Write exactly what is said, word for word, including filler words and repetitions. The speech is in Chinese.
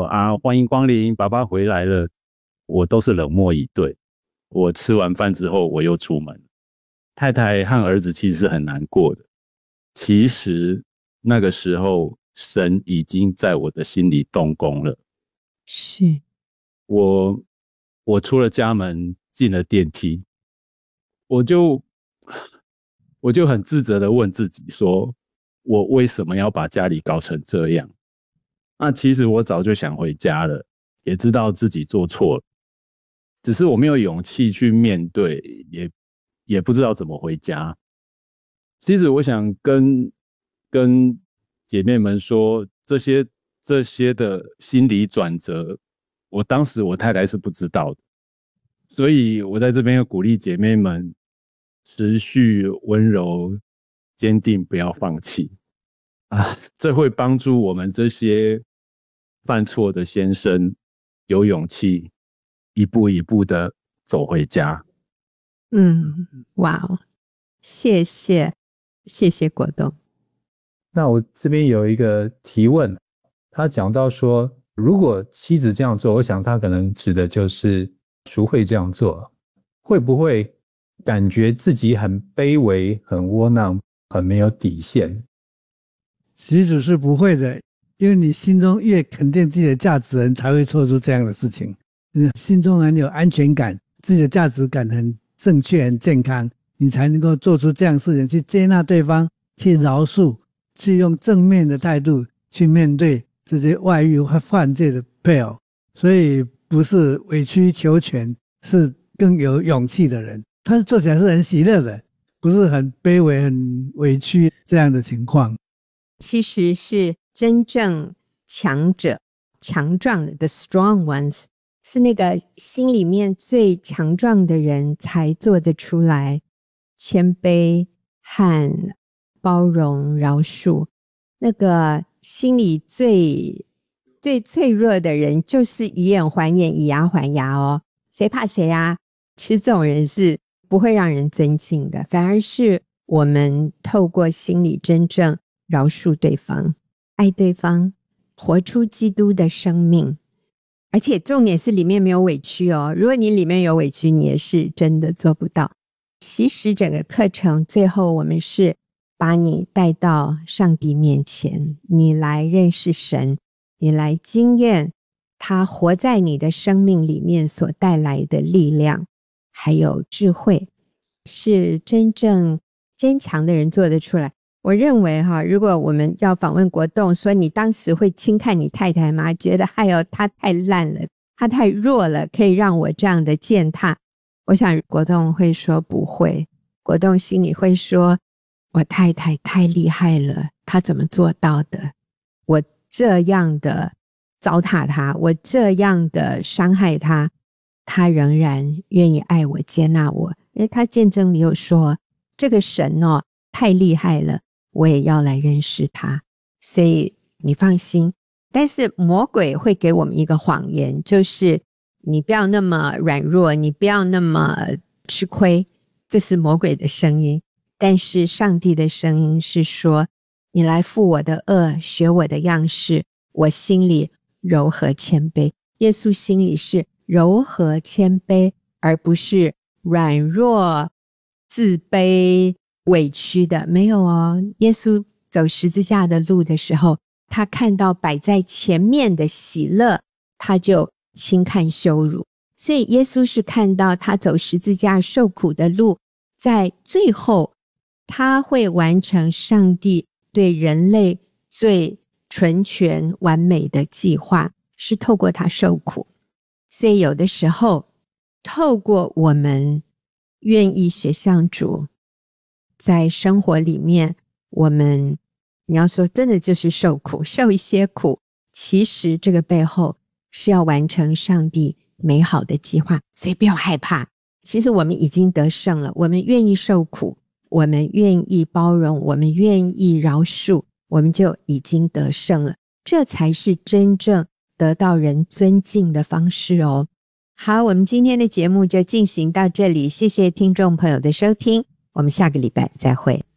啊欢迎光临，爸爸回来了，我都是冷漠以对。我吃完饭之后我又出门，太太和儿子其实是很难过的。其实那个时候神已经在我的心里动工了。 是， 我我出了家门，进了电梯，我就我就很自责的问自己说，我为什么要把家里搞成这样？那其实我早就想回家了，也知道自己做错了，只是我没有勇气去面对，也也不知道怎么回家。其实我想跟跟姐妹们说，这些这些的心理转折，我当时我太太是不知道的，所以我在这边要鼓励姐妹们持续温柔坚定，不要放弃啊！这会帮助我们这些犯错的先生有勇气一步一步的走回家。 嗯，哇哦，谢谢谢谢果冻。 那我这边有一个提问，他讲到说，如果妻子这样做，我想他可能指的就是淑慧这样做，会不会感觉自己很卑微、很窝囊、很没有底线？ 其实是不会的，因为你心中越肯定自己的价值，人才会做出这样的事情。你心中很有安全感，自己的价值感很正确、很健康，你才能够做出这样的事情，去接纳对方，去饶恕，去用正面的态度去面对这些外遇或犯罪的配偶。所以不是委曲求全，是更有勇气的人，他做起来是很喜乐的，不是很卑微、很委屈这样的情况。 其实是真正强者、强壮的 the strong ones， 是那个心里面最强壮的人才做得出来谦卑和包容饶恕。那个心里最最脆弱的人就是以眼还眼，以牙还牙哦，谁怕谁啊？其实这种人是不会让人尊敬的，反而是我们透过心里真正饶恕对方，爱对方，活出基督的生命。而且重点是里面没有委屈哦，如果你里面有委屈，你也是真的做不到。其实整个课程最后我们是把你带到上帝面前，你来认识神，你来经验他活在你的生命里面所带来的力量还有智慧，是真正坚强的人做得出来。我认为哈，如果我们要访问国栋，说你当时会轻看你太太吗？觉得哎呦她太烂了，她太弱了，可以让我这样的践踏。我想国栋会说不会，国栋心里会说，我太太太厉害了，她怎么做到的？我这样的糟蹋她，我这样的伤害她，她仍然愿意爱我、接纳我。因为她见证里有说，这个神哦太厉害了，我也要来认识他。所以你放心，但是魔鬼会给我们一个谎言，就是你不要那么软弱，你不要那么吃亏，这是魔鬼的声音。但是上帝的声音是说，你来负我的恶，学我的样式，我心里柔和谦卑。耶稣心里是柔和谦卑，而不是软弱自卑委屈的，没有哦。耶稣走十字架的路的时候，他看到摆在前面的喜乐，他就轻看羞辱。所以耶稣是看到他走十字架受苦的路，在最后他会完成上帝对人类最纯全完美的计划，是透过他受苦。所以有的时候透过我们愿意学像主，在生活里面我们你要说真的就是受苦，受一些苦，其实这个背后是要完成上帝美好的计划。所以不要害怕，其实我们已经得胜了，我们愿意受苦，我们愿意包容，我们愿意饶恕，我们就已经得胜了。这才是真正得到人尊敬的方式哦。好，我们今天的节目就进行到这里，谢谢听众朋友的收听，我们下个礼拜再会。